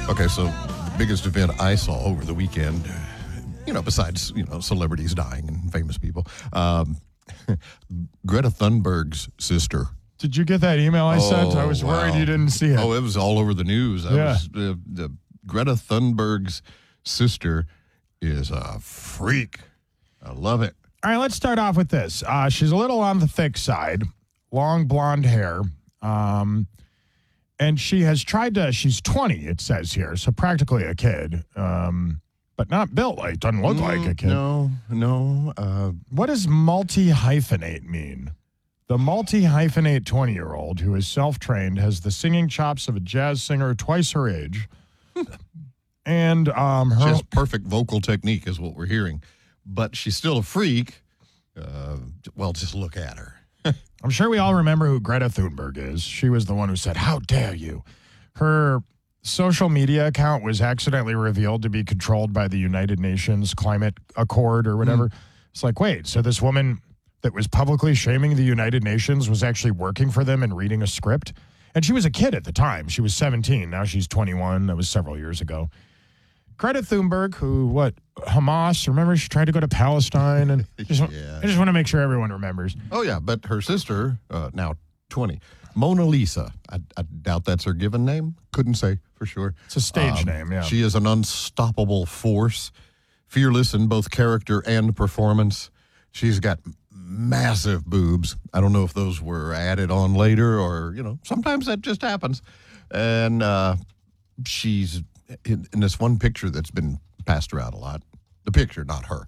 Okay, so the biggest event I saw over the weekend, besides, celebrities dying and famous people, Greta Thunberg's sister. Did you get that email I sent? I was worried you didn't see it. Oh, it was all over the news. Yeah. The Greta Thunberg's sister is a freak. I love it. All right, let's start off with this. She's a little on the thick side, long blonde hair. And she has tried to, she's 20, it says here, so practically a kid, but not built like, doesn't look like a kid. No. What does multi-hyphenate mean? The multi-hyphenate 20-year-old who is self-trained has the singing chops of a jazz singer twice her age. And She has perfect vocal technique is what we're hearing. But she's still a freak. Just look at her. I'm sure we all remember who Greta Thunberg is. She was the one who said, "How dare you?" Her social media account was accidentally revealed to be controlled by the United Nations Climate Accord or whatever. It's like, wait, so this woman that was publicly shaming the United Nations was actually working for them and reading a script? And she was a kid at the time. She was 17. Now she's 21. That was several years ago. Greta Thunberg, Hamas, remember she tried to go to Palestine? And I just want to make sure everyone remembers. Oh, yeah, but her sister, now 20, Mona Lisa, I doubt that's her given name. Couldn't say for sure. It's a stage name, yeah. She is an unstoppable force, fearless in both character and performance. She's got massive boobs. I don't know if those were added on later or, sometimes that just happens. And she's in this one picture that's been passed around a lot. The picture, not her.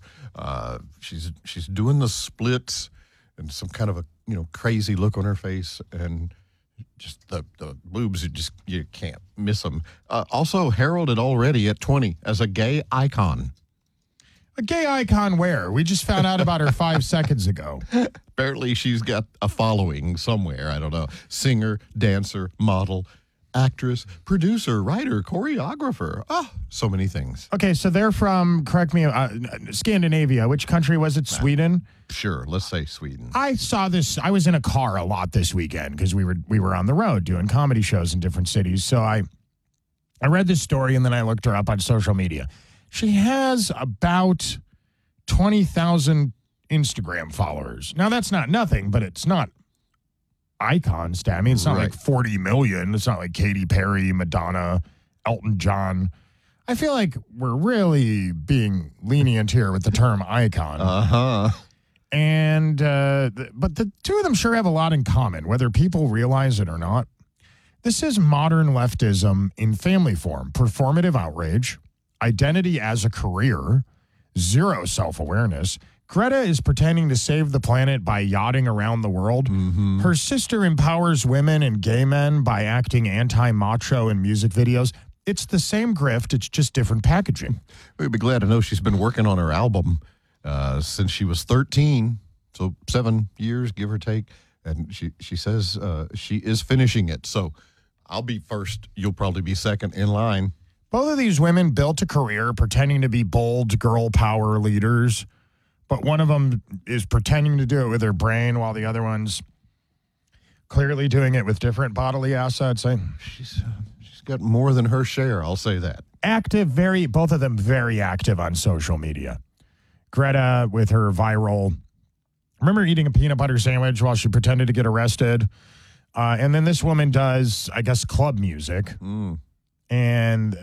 She's doing the splits and some kind of a crazy look on her face, and just the boobs. You can't miss them. Also heralded already at 20 as a gay icon. A gay icon where? We just found out about her 5 seconds ago. Apparently she's got a following somewhere. I don't know. Singer, dancer, model, actress, producer, writer, choreographer. So many things. Okay, so they're from, correct me, Scandinavia. Which country was it? Sweden? Sure, let's say Sweden. I saw this. I was in a car a lot this weekend because we were on the road doing comedy shows in different cities. So I read this story and then I looked her up on social media. She has about 20,000 Instagram followers. Now, that's not nothing, but it's not icon stat. I mean, it's not like 40 million. It's not like Katy Perry, Madonna, Elton John. I feel like we're really being lenient here with the term icon. And but the two of them sure have a lot in common, whether people realize it or not. This is modern leftism in family form: performative outrage, identity as a career, zero self-awareness. Greta is pretending to save the planet by yachting around the world. Mm-hmm. Her sister empowers women and gay men by acting anti-macho in music videos. It's the same grift, it's just different packaging. We'd be glad to know she's been working on her album since she was 13, so 7 years, give or take. And she says she is finishing it. So I'll be first. You'll probably be second in line. Both of these women built a career pretending to be bold girl power leaders. But one of them is pretending to do it with her brain while the other one's clearly doing it with different bodily assets. She's got more than her share, I'll say that. Active, both of them very active on social media. Greta with her viral, remember eating a peanut butter sandwich while she pretended to get arrested? And then this woman does, I guess, club music. And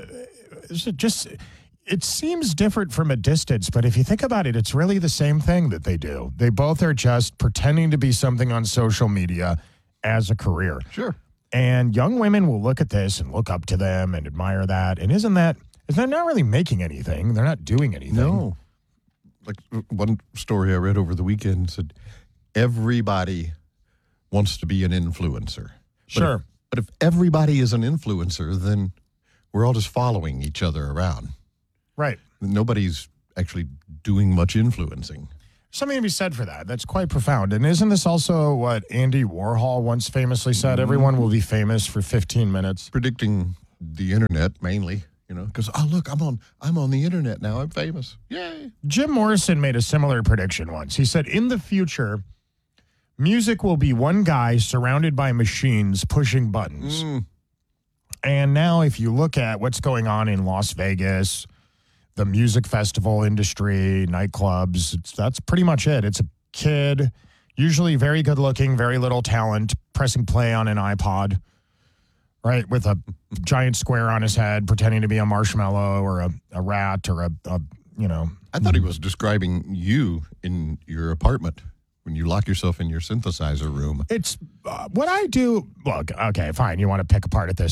it seems different from a distance, but if you think about it, it's really the same thing that they do. They both are just pretending to be something on social media as a career. Sure. And young women will look at this and look up to them and admire that. And isn't that not really making anything? They're not doing anything. No. Like one story I read over the weekend said, everybody wants to be an influencer. Sure. But if everybody is an influencer, then we're all just following each other around. Right. Nobody's actually doing much influencing. Something to be said for that. That's quite profound. And isn't this also what Andy Warhol once famously said? Everyone will be famous for 15 minutes. Predicting the internet mainly, because, look, I'm on the internet now. I'm famous. Yay. Jim Morrison made a similar prediction once. He said, in the future, music will be one guy surrounded by machines pushing buttons. And now if you look at what's going on in Las Vegas, the music festival industry, nightclubs, that's pretty much it. It's a kid, usually very good looking, very little talent, pressing play on an iPod, right, with a giant square on his head, pretending to be a marshmallow or a rat or a I thought he was describing you in your apartment when you lock yourself in your synthesizer room. It's what I do. Look, okay, fine. You want to pick apart at this.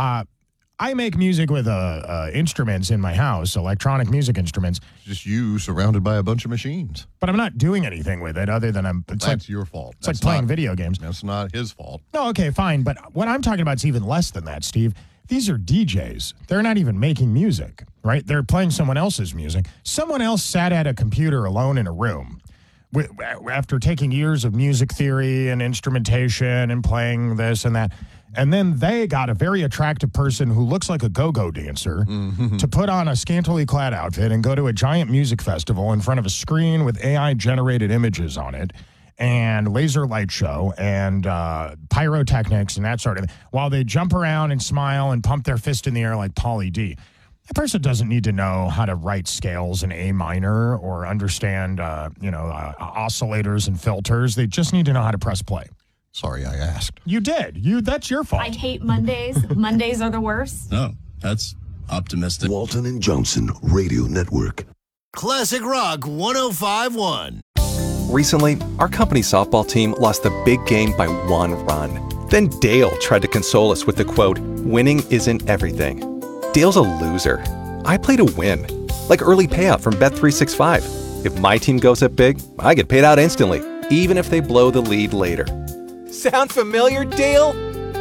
I make music with instruments in my house, electronic music instruments. Just you surrounded by a bunch of machines. But I'm not doing anything with it other than That's your fault. It's like playing video games. That's not his fault. No, okay, fine. But what I'm talking about is even less than that, Steve. These are DJs. They're not even making music, right? They're playing someone else's music. Someone else sat at a computer alone in a room after taking years of music theory and instrumentation and playing this and that. And then they got a very attractive person who looks like a go-go dancer to put on a scantily clad outfit and go to a giant music festival in front of a screen with AI-generated images on it and laser light show and pyrotechnics and that sort of thing, while they jump around and smile and pump their fist in the air like Pauly D. That person doesn't need to know how to write scales in A minor or understand, oscillators and filters. They just need to know how to press play. Sorry, I asked. You did. That's your fault. I hate Mondays. Mondays are the worst. No, that's optimistic. Walton and Johnson Radio Network. Classic Rock 105.1. Recently, our company softball team lost the big game by 1 run. Then Dale tried to console us with the quote, "Winning isn't everything." Dale's a loser. I play to win. Like early payout from Bet365. If my team goes up big, I get paid out instantly, even if they blow the lead later. Sound familiar, Dale?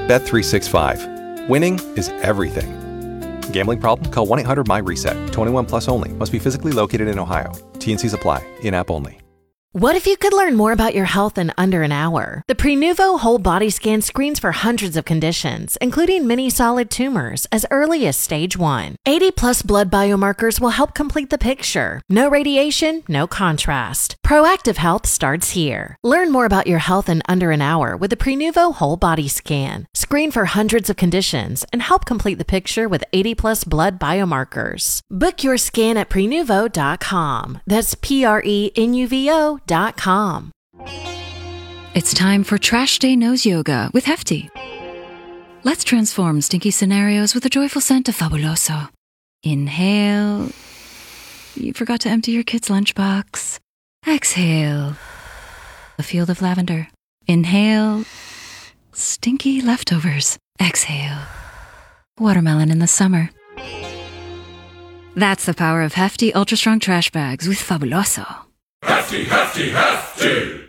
Bet365. Winning is everything. Gambling problem? Call 1-800-MY-RESET. 21 plus only. Must be physically located in Ohio. T&Cs apply. In-app only. What if you could learn more about your health in under an hour? The Prenuvo Whole Body Scan screens for hundreds of conditions, including many solid tumors, as early as stage 1. 80-plus blood biomarkers will help complete the picture. No radiation, no contrast. Proactive health starts here. Learn more about your health in under an hour with the Prenuvo Whole Body Scan. Screen for hundreds of conditions and help complete the picture with 80-plus blood biomarkers. Book your scan at Prenuvo.com. That's Prenuvo.com. It's time for Trash Day Nose Yoga with Hefty. Let's transform stinky scenarios with a joyful scent of Fabuloso. Inhale. You forgot to empty your kid's lunchbox. Exhale. A field of lavender. Inhale. Stinky leftovers. Exhale. Watermelon in the summer. That's the power of Hefty Ultra Strong Trash Bags with Fabuloso. Hefty, hefty, hefty!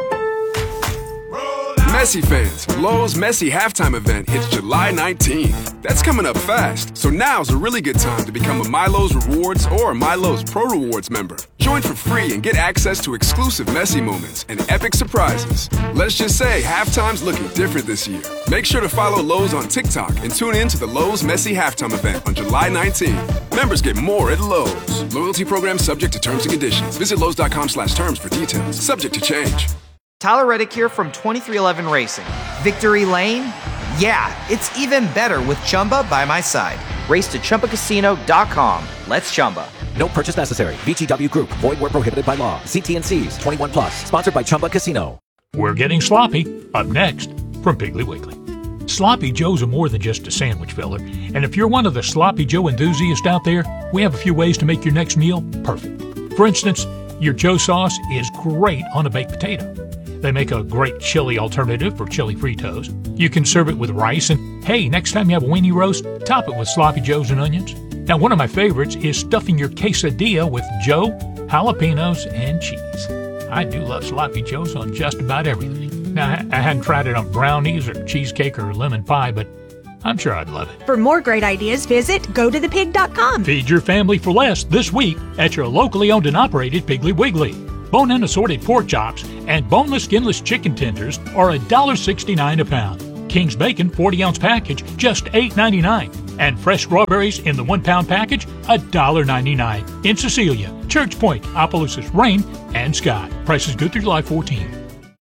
Messi fans, Lowe's Messi halftime event hits July 19th. That's coming up fast, so now's a really good time to become a MyLowe's Rewards or MyLowe's Pro Rewards member. Join for free and get access to exclusive Messi moments and epic surprises. Let's just say halftime's looking different this year. Make sure to follow Lowe's on TikTok and tune in to the Lowe's Messi halftime event on July 19th. Members get more at Lowe's. Loyalty program subject to terms and conditions. Visit Lowe's.com/terms for details. Subject to change. Tyler Reddick here from 2311 Racing. Victory Lane? Yeah, it's even better with Chumba by my side. Race to ChumbaCasino.com. Let's Chumba. No purchase necessary. VGW Group. Void where prohibited by law. See T&Cs. 21 plus. Sponsored by Chumba Casino. We're getting sloppy. Up next from Piggly Wiggly. Sloppy Joes are more than just a sandwich filler. And if you're one of the Sloppy Joe enthusiasts out there, we have a few ways to make your next meal perfect. For instance, your Joe sauce is great on a baked potato. They make a great chili alternative for chili Fritos. You can serve it with rice, and hey, next time you have a weenie roast, top it with Sloppy Joes and onions. Now, one of my favorites is stuffing your quesadilla with Joe, jalapenos, and cheese. I do love Sloppy Joes on just about everything. Now, I hadn't tried it on brownies or cheesecake or lemon pie, but I'm sure I'd love it. For more great ideas, visit gotothepig.com. Feed your family for less this week at your locally owned and operated Piggly Wiggly. Bone-in assorted pork chops and boneless, skinless chicken tenders are $1.69 a pound. King's Bacon 40-ounce package, just $8.99. And fresh strawberries in the 1-pound package, $1.99. In Cecilia, Church Point, Opelousas, Rain, and Scott. Prices good through July 14th.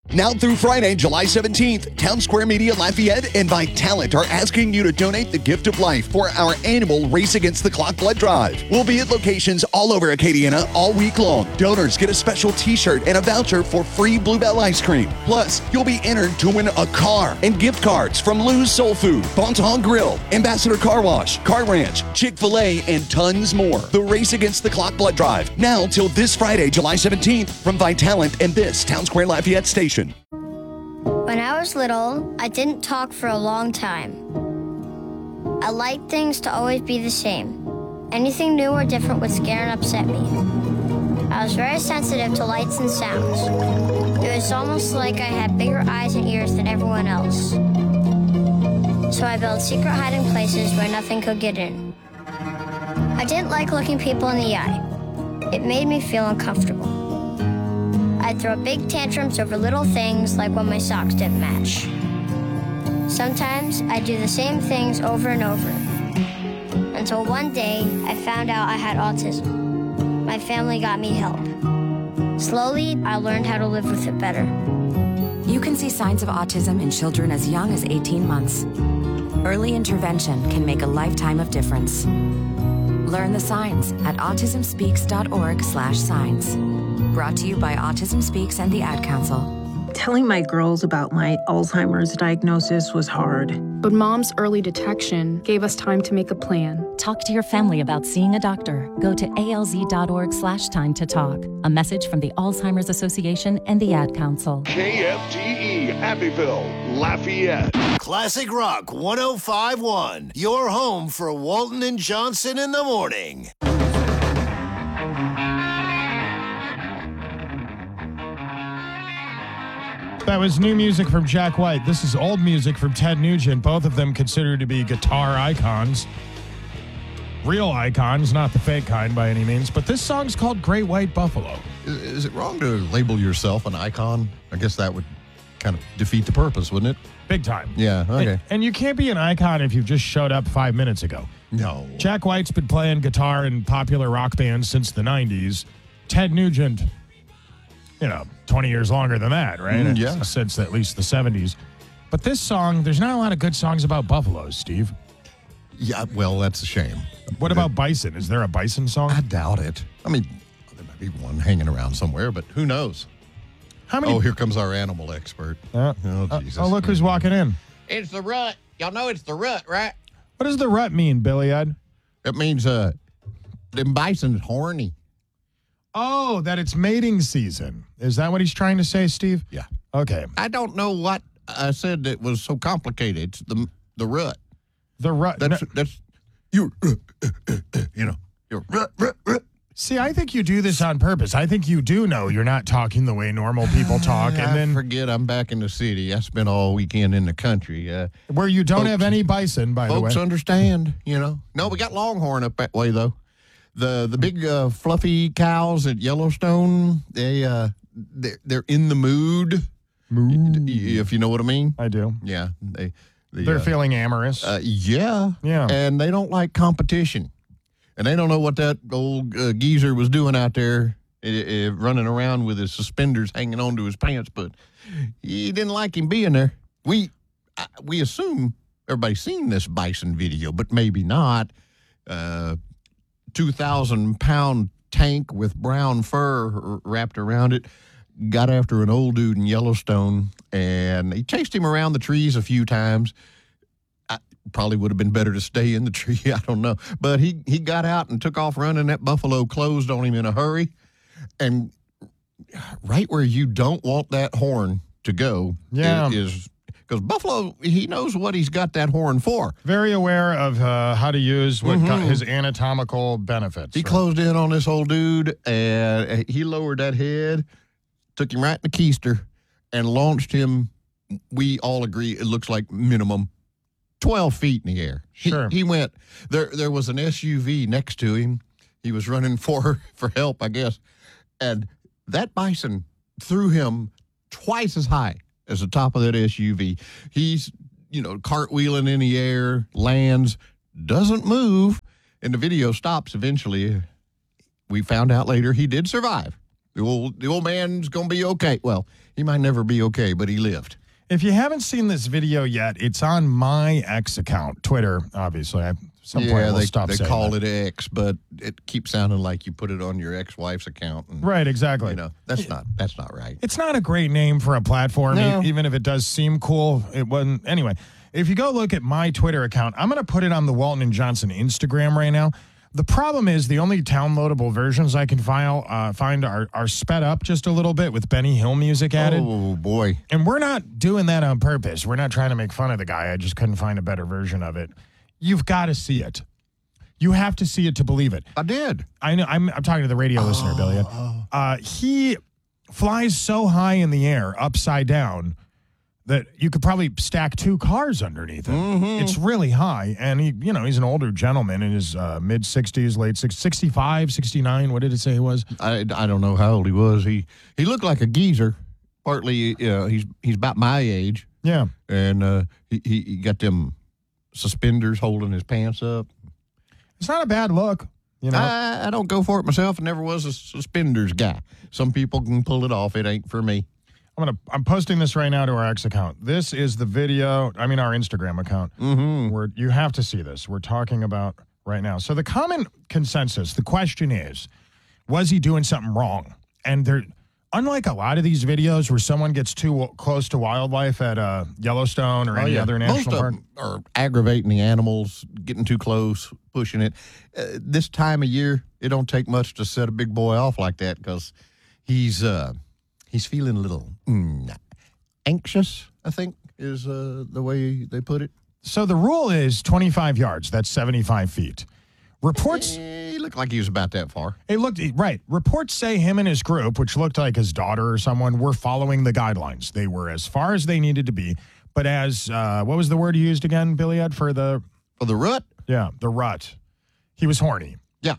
Now through Friday, July 17th, Town Square Media Lafayette and Vitalant are asking you to donate the gift of life for our annual Race Against the Clock blood drive. We'll be at locations all over Acadiana all week long. Donors get a special t-shirt and a voucher for free Bluebell ice cream. Plus, you'll be entered to win a car and gift cards from Lou's Soul Food, Bonton Grill, Ambassador Car Wash, Car Ranch, Chick-fil-A, and tons more. The Race Against the Clock blood drive, now till this Friday, July 17th, from Vitalant and this Town Square Lafayette station. When I was little, I didn't talk for a long time. I liked things to always be the same. Anything new or different would scare and upset me. I was very sensitive to lights and sounds. It was almost like I had bigger eyes and ears than everyone else. So I built secret hiding places where nothing could get in. I didn't like looking people in the eye. It made me feel uncomfortable. I'd throw big tantrums over little things like when my socks didn't match. Sometimes I'd do the same things over and over. Until one day, I found out I had autism. My family got me help. Slowly, I learned how to live with it better. You can see signs of autism in children as young as 18 months. Early intervention can make a lifetime of difference. Learn the signs at autismspeaks.org/signs. Brought to you by Autism Speaks and the Ad Council. Telling my girls about my Alzheimer's diagnosis was hard. But Mom's early detection gave us time to make a plan. Talk to your family about seeing a doctor. Go to alz.org/time to talk. A message from the Alzheimer's Association and the Ad Council. KFTE, Abbeville, Lafayette. Classic Rock 105.1. Your home for Walton and Johnson in the morning. That was new music from Jack White. This is old music from Ted Nugent, both of them considered to be guitar icons. Real icons, not the fake kind by any means. But this song's called Great White Buffalo. Is it wrong to label yourself an icon? I guess that would kind of defeat the purpose, wouldn't it? Big time. Yeah, okay. And you can't be an icon if you just showed up 5 minutes ago. No. Jack White's been playing guitar in popular rock bands since the 90s. Ted Nugent, 20 years longer than that, right? Yeah. Since at least the 70s. But this song, there's not a lot of good songs about buffaloes, Steve. Yeah, well, that's a shame. What about bison? Is there a bison song? I doubt it. I mean, there might be one hanging around somewhere, but who knows? How many? Oh, here comes our animal expert. Oh, Jesus. Oh, look who's walking in. It's the rut. Y'all know it's the rut, right? What does the rut mean, Billy Ed? It means them bison's horny. Oh, that it's mating season. Is that what he's trying to say, Steve? Yeah. Okay. I don't know what I said that was so complicated. It's the rut. The rut. That's you. You're rut. See, I think you do this on purpose. I think you do know you're not talking the way normal people talk. And then forget I'm back in the city. I spent all weekend in the country. Where you don't have any bison, by the way. Folks understand, No, we got Longhorn up that way, though. The big fluffy cows at Yellowstone, they're in the mood. If you know what I mean. I do. Yeah. They're feeling amorous. Yeah. And they don't like competition. And they don't know what that old geezer was doing out there, running around with his suspenders hanging onto his pants, but he didn't like him being there. We assume everybody's seen this bison video, but maybe not. 2,000-pound tank with brown fur wrapped around it got after an old dude in Yellowstone, and he chased him around the trees a few times. Probably would have been better to stay in the tree. I don't know. But he got out and took off running. That buffalo closed on him in a hurry. And right where you don't want that horn to go is because buffalo, he knows what he's got that horn for. Very aware of how to use what his anatomical benefits. He closed in on this old dude, and he lowered that head, took him right in the keister, and launched him. We all agree it looks like minimum 12 feet in the air. Sure. He went, there was an SUV next to him. He was running for help, I guess. And that bison threw him twice as high as the top of that SUV. He's, cartwheeling in the air, lands, doesn't move, and the video stops eventually. We found out later he did survive. The old man's going to be okay. Well, He might never be okay, but he lived. If you haven't seen this video yet, it's on my X account, Twitter, obviously. Some point we'll stop they saying call that. it X, but it keeps sounding like you put it on your ex-wife's account. And, Right, exactly. You know, that's not right. It's not a great name for a platform, No. even if it does seem cool. It wasn't. Anyway, if you go look at my Twitter account, I'm going to put it on the Walton and Johnson Instagram right now. The problem is the only downloadable versions I can find are sped up just a little bit with Benny Hill music added. Oh, boy. And we're not doing that on purpose. We're not trying to make fun of the guy. I just couldn't find a better version of it. You've got to see it. You have to see it to believe it. I did. I know. I'm talking to the radio listener, Billy. He flies so high in the air, upside down, that you could probably stack 2 cars underneath it. Mm-hmm. It's really high. And he's an older gentleman in his mid-60s, late 60s, 65, 69. What did it say he was? I don't know how old he was. He looked like a geezer. Partly, he's about my age. Yeah. And he got them suspenders holding his pants up. It's not a bad look. You know, I don't go for it myself. I never was a suspenders guy. Some people can pull it off. It ain't for me. I'm posting this right now to our X account. This is the video, our Instagram account, where you have to see this. We're talking about right now. So the common consensus, the question is, was he doing something wrong? And unlike a lot of these videos where someone gets too close to wildlife at Yellowstone or any other national park. Most of them are aggravating the animals, getting too close, pushing it. This time of year, it don't take much to set a big boy off like that because he's feeling a little anxious, I think, is the way they put it. So the rule is 25 yards. That's 75 feet. Reports... He looked like he was about that far. Right. Reports say him and his group, which looked like his daughter or someone, were following the guidelines. They were as far as they needed to be. But as, what was the word you used again, Billy Ed, for the rut? Yeah, the rut. He was horny. Yeah.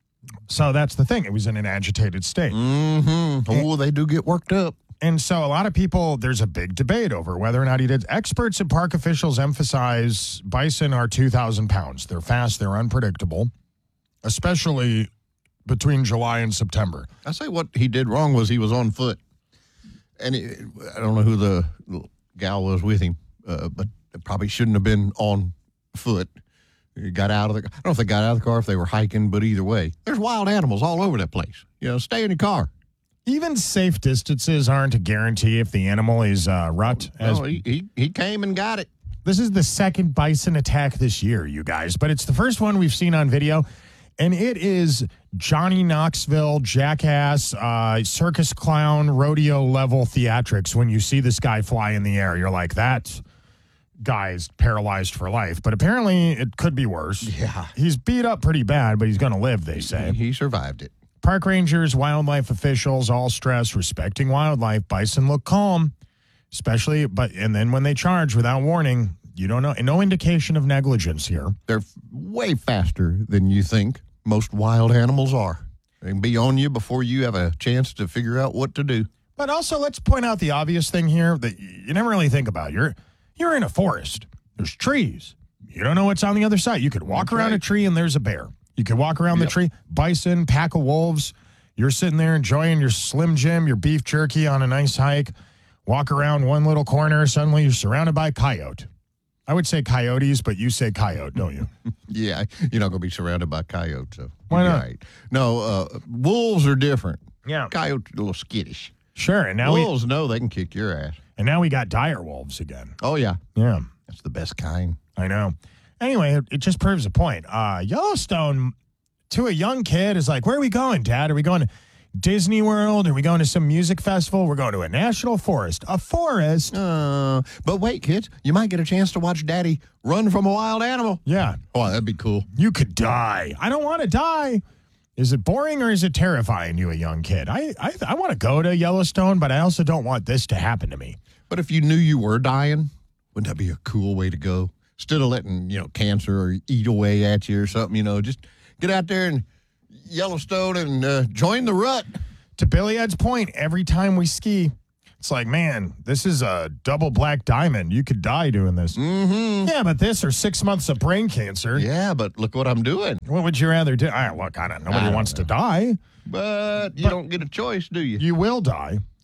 So that's the thing. It was in an agitated state. Mm-hmm. Oh, they do get worked up. And so a lot of people, there's a big debate over whether or not he did. Experts and park officials emphasize bison are 2,000 pounds. They're fast, they're unpredictable, especially between July and September. I say what he did wrong was he was on foot. And I don't know who the gal was with him, but it probably shouldn't have been on foot. He got out of the. I don't know if they got out of the car, if they were hiking, but either way, there's wild animals all over that place. Stay in your car. Even safe distances aren't a guarantee if the animal is rut. No, he came and got it. This is the second bison attack this year, you guys, but it's the first one we've seen on video, and it is Johnny Knoxville, jackass, circus clown, rodeo level theatrics. When you see this guy fly in the air, you're like, that guy's paralyzed for life. But apparently it could be worse. Yeah. He's beat up pretty bad, but he's going to live, they say. He survived it. Park rangers, wildlife officials, all stress respecting wildlife. Bison look calm, and then when they charge without warning, you don't know. No indication of negligence here. They're way faster than you think most wild animals are. They can be on you before you have a chance to figure out what to do. But also, let's point out the obvious thing here that you never really think about. You're in a forest. There's trees. You don't know what's on the other side. You could walk around a tree and there's a bear. You could walk around the tree, bison, pack of wolves. You're sitting there enjoying your Slim Jim, your beef jerky on a nice hike. Walk around one little corner, suddenly you're surrounded by coyote. I would say coyotes, but you say coyote, don't you? Yeah, you're not going to be surrounded by coyotes. So why not? Right. No, wolves are different. Yeah. Coyotes are a little skittish. Sure. And now wolves know they can kick your ass. And now we got dire wolves again. Oh, yeah. Yeah. That's the best kind. I know. Anyway, it just proves a point. Yellowstone, to a young kid, is like, where are we going, Dad? Are we going to Disney World? Are we going to some music festival? We're going to a national forest. A forest? But wait, kids, you might get a chance to watch Daddy run from a wild animal. Yeah. Oh, that'd be cool. You could die. I don't want to die. Is it boring or is it terrifying, you a young kid? I want to go to Yellowstone, but I also don't want this to happen to me. But if you knew you were dying, wouldn't that be a cool way to go? Instead of letting, cancer or eat away at you or something, just get out there and Yellowstone and join the rut. To Billy Ed's point, every time we ski, it's like, man, this is a double black diamond. You could die doing this. Mm-hmm. Yeah, but this or 6 months of brain cancer. Yeah, but look what I'm doing. What would you rather do? Nobody wants to die. But you don't get a choice, do you? You will die.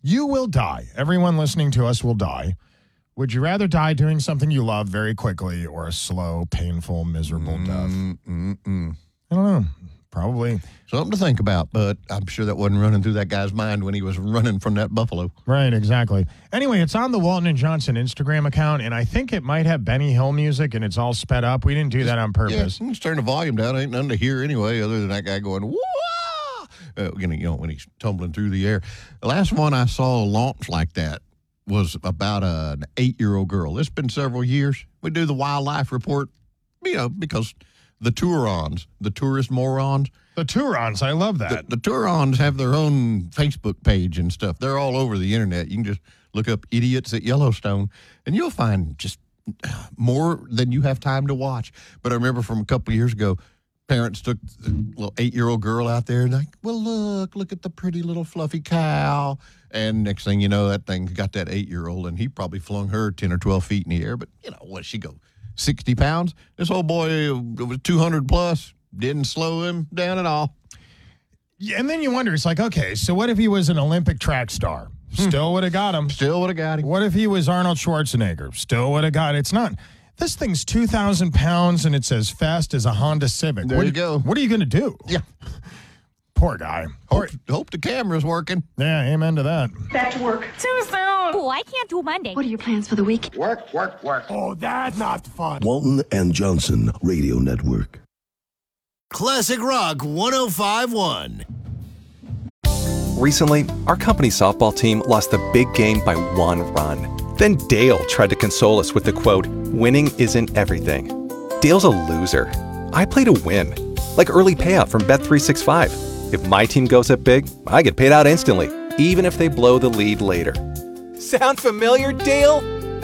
You will die. Everyone listening to us will die. Would you rather die doing something you love very quickly or a slow, painful, miserable death? I don't know. Probably. Something to think about, but I'm sure that wasn't running through that guy's mind when he was running from that buffalo. Right, exactly. Anyway, it's on the Walton and Johnson Instagram account, and I think it might have Benny Hill music, and it's all sped up. We didn't do that on purpose. Yeah, just turn the volume down. Ain't nothing to hear anyway, other than that guy going, wah! When he's tumbling through the air. The last one I saw launch like that was about an 8-year-old girl. It's been several years. We do the wildlife report, because the Turons, the tourist morons. The Turons, I love that. The Turons have their own Facebook page and stuff. They're all over the internet. You can just look up idiots at Yellowstone, and you'll find just more than you have time to watch. But I remember from a couple of years ago, parents took the little 8-year-old girl out there and like, well, look at the pretty little fluffy cow. And next thing you know, that thing got that 8-year-old, and he probably flung her 10 or 12 feet in the air. But, what she go, 60 pounds? This old boy was 200 plus. Didn't slow him down at all. Yeah, and then you wonder, it's like, okay, so what if he was an Olympic track star? Still would have got him. Still would have got him. What if he was Arnold Schwarzenegger? Still would have got it. It's not. This thing's 2,000 pounds, and it's as fast as a Honda Civic. There you go. What are you going to do? Yeah. Poor guy. Hope the camera's working. Yeah, amen to that. Back to work. Too soon. Oh, I can't do Monday. What are your plans for the week? Work. Oh, that's not fun. Walton and Johnson Radio Network. Classic Rock 105.1. Recently, our company softball team lost the big game by 1 run. Then Dale tried to console us with the quote, winning isn't everything. Dale's a loser. I play to win. Like early payout from Bet365. If my team goes up big, I get paid out instantly, even if they blow the lead later. Sound familiar, Dale?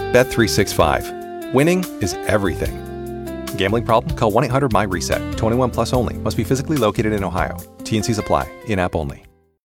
Bet365. Winning is everything. Gambling problem? Call 1-800-MY-RESET. 21 plus only. Must be physically located in Ohio. T&Cs apply. In-app only.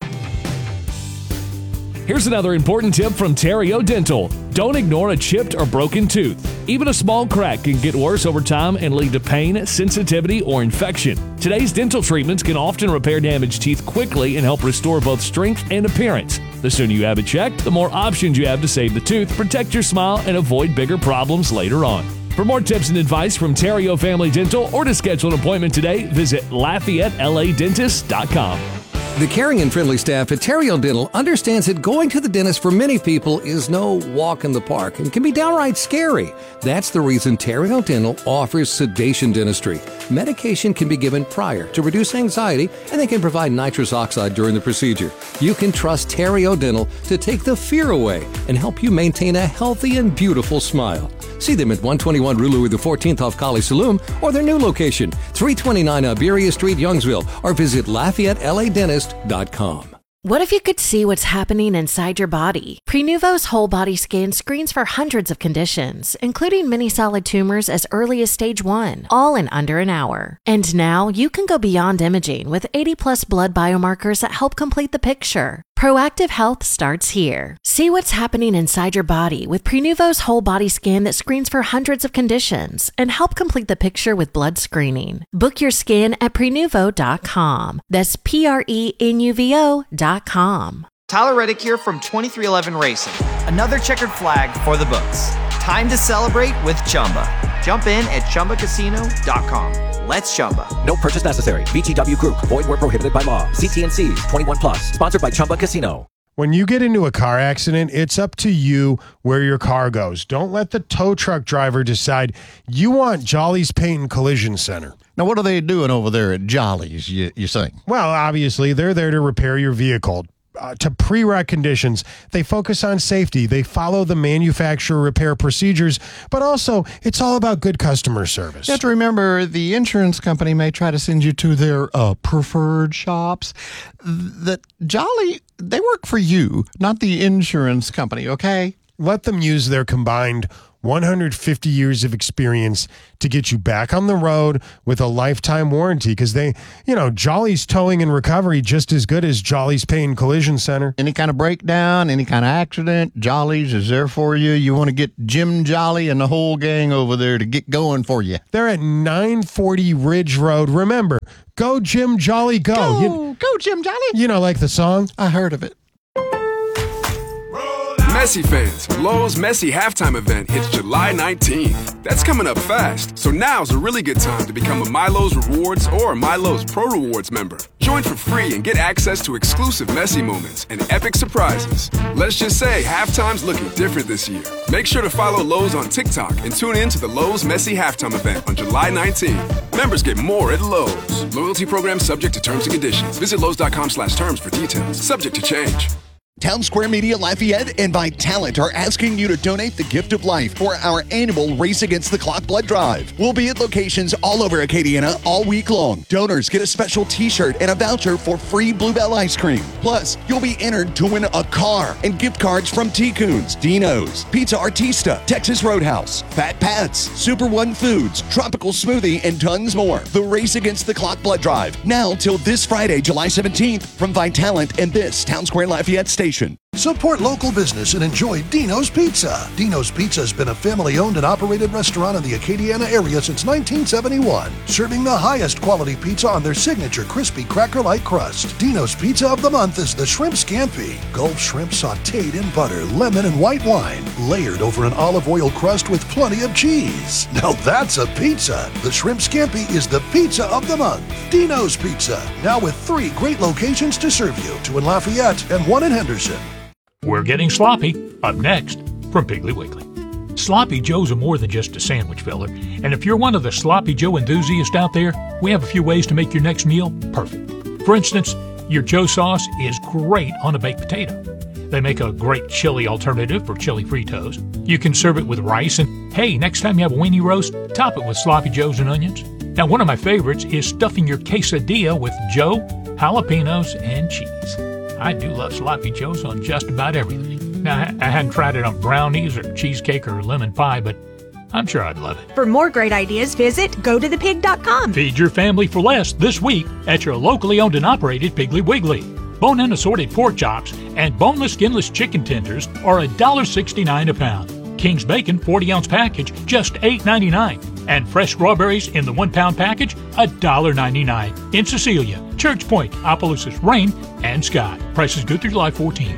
Here's another important tip from Terrio Dental. Don't ignore a chipped or broken tooth. Even a small crack can get worse over time and lead to pain, sensitivity, or infection. Today's dental treatments can often repair damaged teeth quickly and help restore both strength and appearance. The sooner you have it checked, the more options you have to save the tooth, protect your smile, and avoid bigger problems later on. For more tips and advice from Terrio Family Dental or to schedule an appointment today, visit LafayetteLADentist.com. The caring and friendly staff at Terrio Dental understands that going to the dentist for many people is no walk in the park and can be downright scary. That's the reason Terrio Dental offers sedation dentistry. Medication can be given prior to reduce anxiety, and they can provide nitrous oxide during the procedure. You can trust Terrio Dental to take the fear away and help you maintain a healthy and beautiful smile. See them at 121 Rue Louis XIV off College Saloon or their new location, 329 Iberia Street, Youngsville, or visit LafayetteLADentist.com. What if you could see what's happening inside your body? Prenuvo's whole body scan screens for hundreds of conditions, including many solid tumors as early as stage 1, all in under an hour. And now you can go beyond imaging with 80+ blood biomarkers that help complete the picture. Proactive health starts here. See what's happening inside your body with Prenuvo's whole body scan that screens for hundreds of conditions and help complete the picture with blood screening. Book your scan at Prenuvo.com. That's Prenuvo.com. Tyler Reddick here from 2311 Racing. Another checkered flag for the books. Time to celebrate with Chumba. Jump in at ChumbaCasino.com. Let's Chumba. No purchase necessary. VGW Group. Void where prohibited by law. CT&Cs. 21 plus. Sponsored by Chumba Casino. When you get into a car accident, it's up to you where your car goes. Don't let the tow truck driver decide. You want Jolly's Paint and Collision Center. Now, what are they doing over there at Jolly's, you say? Well, obviously, they're there to repair your vehicle. To pre-wreck conditions. They focus on safety. They follow the manufacturer repair procedures, but also it's all about good customer service. You have to remember the insurance company may try to send you to their preferred shops. That Jolly, they work for you, not the insurance company, okay? Let them use their combined 150 years of experience to get you back on the road with a lifetime warranty, because they, Jolly's Towing and Recovery just as good as Jolly's Paint and Collision Center. Any kind of breakdown, any kind of accident, Jolly's is there for you. You want to get Jim Jolly and the whole gang over there to get going for you. They're at 940 Ridge Road. Remember, go Jim Jolly, go. Go Jim Jolly. Like the song? I heard of it. Messi fans, Lowe's Messi halftime event hits July 19th. That's coming up fast, so now's a really good time to become a MyLowe's Rewards or MyLowe's Pro Rewards member. Join for free and get access to exclusive Messi moments and epic surprises. Let's just say halftime's looking different this year. Make sure to follow Lowe's on TikTok and tune in to the Lowe's Messi halftime event on July 19th. Members get more at Lowe's. Loyalty program subject to terms and conditions. Visit Lowe's.com/terms for details. Subject to change. Town Square Media Lafayette and Vitalant are asking you to donate the gift of life for our annual Race Against the Clock blood drive. We'll be at locations all over Acadiana all week long. Donors get a special t-shirt and a voucher for free Bluebell ice cream. Plus, you'll be entered to win a car and gift cards from T-Coons, Dino's, Pizza Artista, Texas Roadhouse, Fat Pat's, Super One Foods, Tropical Smoothie, and tons more. The Race Against the Clock blood drive, now till this Friday, July 17th, from Vitalant and this Town Square Lafayette station. Support local business and enjoy Dino's Pizza. Dino's Pizza has been a family-owned and operated restaurant in the Acadiana area since 1971, serving the highest quality pizza on their signature crispy cracker-like crust. Dino's Pizza of the month is the Shrimp Scampi. Gulf shrimp sautéed in butter, lemon, and white wine, layered over an olive oil crust with plenty of cheese. Now that's a pizza. The Shrimp Scampi is the pizza of the month. Dino's Pizza, now with 3 great locations to serve you, 2 in Lafayette and 1 in Henderson. We're getting sloppy. Up next, from Piggly Wiggly. Sloppy Joes are more than just a sandwich filler, and if you're one of the Sloppy Joe enthusiasts out there, we have a few ways to make your next meal perfect. For instance, your Joe sauce is great on a baked potato. They make a great chili alternative for chili Fritos. You can serve it with rice, and hey, next time you have a weenie roast, top it with Sloppy Joes and onions. Now, one of my favorites is stuffing your quesadilla with Joe, jalapenos, and cheese. I do love Sloppy Joes on just about everything. Now, I hadn't tried it on brownies or cheesecake or lemon pie, but I'm sure I'd love it. For more great ideas, visit gotothepig.com. Feed your family for less this week at your locally owned and operated Piggly Wiggly. Bone-in assorted pork chops and boneless, skinless chicken tenders are $1.69 a pound. King's Bacon 40-ounce package, just $8.99. And fresh strawberries in the 1-pound package, $1.99. In Cecilia, Church Point, Opelousas, Rain, and Scott. Prices good through July 14.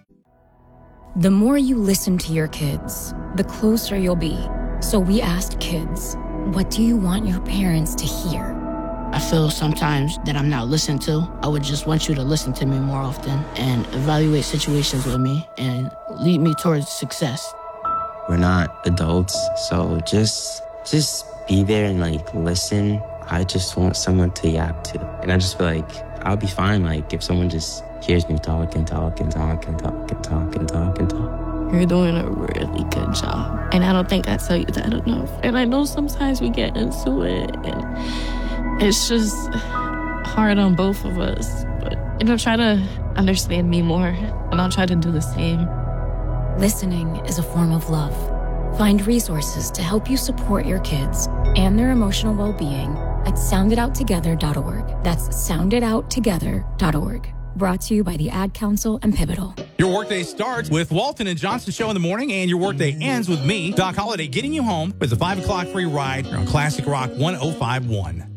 The more you listen to your kids, the closer you'll be. So we asked kids, what do you want your parents to hear? I feel sometimes that I'm not listened to. I would just want you to listen to me more often and evaluate situations with me and lead me towards success. We're not adults, so just be there and listen. I just want someone to yap to. And I just feel like I'll be fine if someone just hears me talk and talk and talk and talk and talk and talk and talk. You're doing a really good job. And I don't think I tell you that enough. And I know sometimes we get into it and it's just hard on both of us. But try to understand me more and I'll try to do the same. Listening is a form of love. Find resources to help you support your kids and their emotional well-being at sounditouttogether.org. That's sounditouttogether.org. Brought to you by the Ad Council and Pivotal. Your workday starts with Walton and Johnson Show in the morning, and your workday ends with me, Doc Holliday, getting you home with a 5 o'clock free ride on Classic Rock 105.1.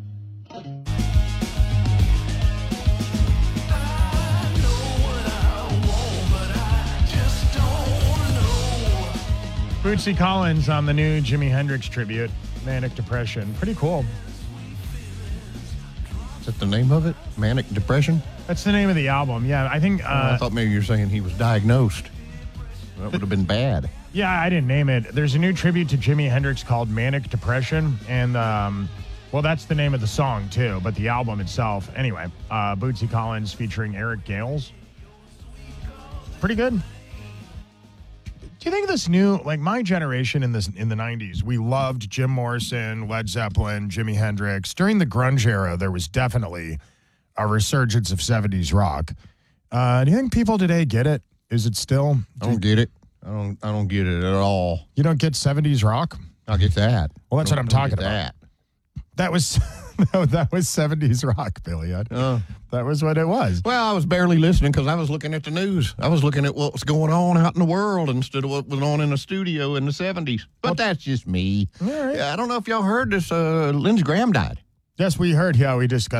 Bootsy Collins on the new Jimi Hendrix tribute, Manic Depression. Pretty cool. Is that the name of it? Manic Depression? That's the name of the album. Yeah, I think... I thought maybe you were saying he was diagnosed. That would have been bad. Yeah, I didn't name it. There's a new tribute to Jimi Hendrix called Manic Depression, and, well, that's the name of the song, too, but the album itself. Anyway, Bootsy Collins featuring Eric Gales. Pretty good. Do you think this new, my generation in the 90s, we loved Jim Morrison, Led Zeppelin, Jimi Hendrix. During the grunge era, there was definitely a resurgence of 70s rock. Do you think people today get it? Is it still? I don't get it. I don't get it at all. You don't get 70s rock? I get that. Well, that's what I'm talking about. That was that was 70s rock, Billy. That was what it was. Well, I was barely listening because I was looking at the news. I was looking at what was going on out in the world instead of what was on in the studio in the 70s. But that's just me. All right. I don't know if y'all heard this. Lindsey Graham died. Yes, we heard how we discussed.